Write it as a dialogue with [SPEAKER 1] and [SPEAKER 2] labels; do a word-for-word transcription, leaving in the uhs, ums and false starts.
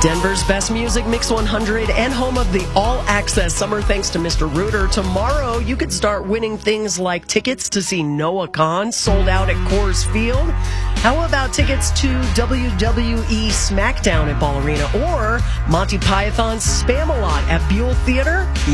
[SPEAKER 1] Denver's best music, Mix one hundred, and home of the all-access summer thanks to Mister Rooter. Tomorrow, you could start winning things like tickets to see Noah Khan sold out at Coors Field. How about tickets to W W E SmackDown at Ball Arena or Monty Python's Spam-A-Lot at Buell Theater?